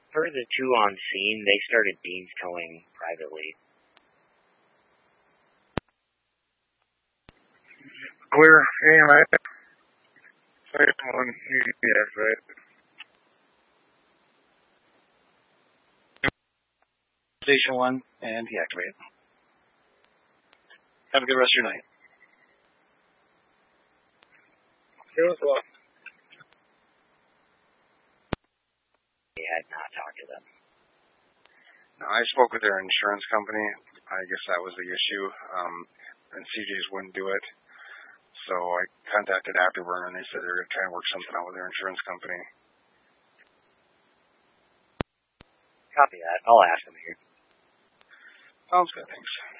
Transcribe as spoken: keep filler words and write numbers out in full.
Per the two on scene, they started beans towing privately. Clear, anyway. Station one, you can deactivate. Station one, and deactivate. Have a good rest of your night. You as well. They had not talked to them. Now, I spoke with their insurance company. I guess that was the issue, um, and C J's wouldn't do it. So I contacted Afterburner, and they said they were going to try and work something out with their insurance company. Copy that. I'll ask them here. Sounds good, thanks.